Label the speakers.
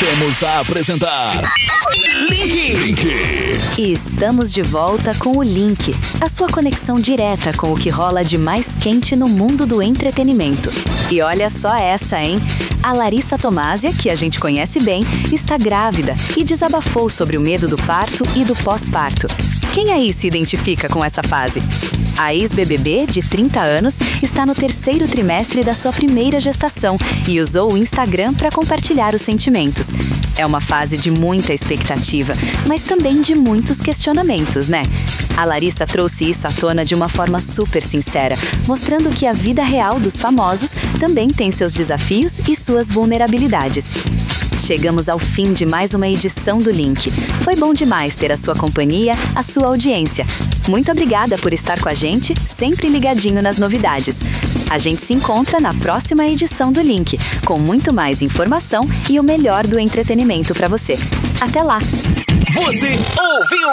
Speaker 1: Voltamos a apresentar Link.
Speaker 2: E estamos de volta com o Link, a sua conexão direta com o que rola de mais quente no mundo do entretenimento. E olha só essa, hein? A Larissa Tomásia, que a gente conhece bem, está grávida e desabafou sobre o medo do parto e do pós-parto. Quem aí se identifica com essa fase? A ex-BBB, de 30 anos, está no 3º trimestre da sua primeira gestação e usou o Instagram para compartilhar os sentimentos. É uma fase de muita expectativa, mas também de muitos questionamentos, né? A Larissa trouxe isso à tona de uma forma super sincera, mostrando que a vida real dos famosos também tem seus desafios e suas vulnerabilidades. Chegamos ao fim de mais uma edição do Link. Foi bom demais ter a sua companhia, a sua audiência. Muito obrigada por estar com a gente, sempre ligadinho nas novidades. A gente se encontra na próxima edição do Link, com muito mais informação e o melhor do entretenimento para você. Até lá!
Speaker 1: Você ouviu?